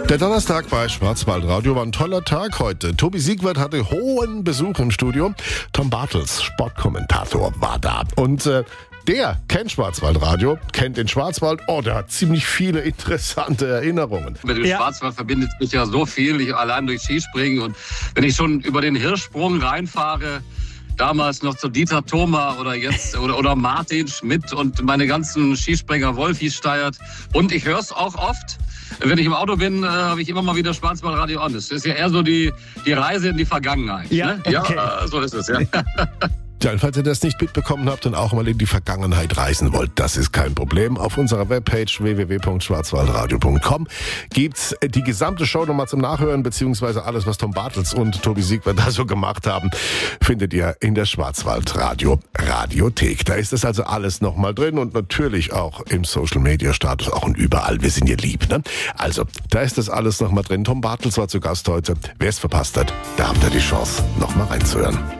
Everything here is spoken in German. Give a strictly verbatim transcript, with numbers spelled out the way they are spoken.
Der Donnerstag bei Schwarzwaldradio war ein toller Tag heute. Tobi Siegwart hatte hohen Besuch im Studio. Tom Bartels, Sportkommentator, war da. Und äh, der kennt Schwarzwaldradio, kennt den Schwarzwald. Oh, der hat ziemlich viele interessante Erinnerungen. Mit dem ja. Schwarzwald verbindet mich ja so viel, ich allein durch Skispringen. Und wenn ich schon über den Hirschsprung reinfahre, damals noch zu Dieter Thoma oder jetzt oder, oder Martin Schmidt und meine ganzen Skispringer Wolfi Steiert. Und ich höre es auch oft. Wenn ich im Auto bin, äh, habe ich immer mal wieder Schwarzwaldradio an. Das ist ja eher so die, die Reise in die Vergangenheit. Ja, ne? okay. ja so ist es, ja. Ja, und falls ihr das nicht mitbekommen habt und auch mal in die Vergangenheit reisen wollt, das ist kein Problem. Auf unserer Webpage w w w punkt schwarzwaldradio punkt com gibt's die gesamte Show nochmal zum Nachhören, beziehungsweise alles, was Tom Bartels und Tobi Siegwart da so gemacht haben, findet ihr in der Schwarzwaldradio Radiothek. Da ist das also alles nochmal drin und natürlich auch im Social Media Status, auch und überall. Wir sind ihr lieb, ne? Also, da ist das alles nochmal drin. Tom Bartels war zu Gast heute. Wer es verpasst hat, da habt ihr die Chance, nochmal reinzuhören.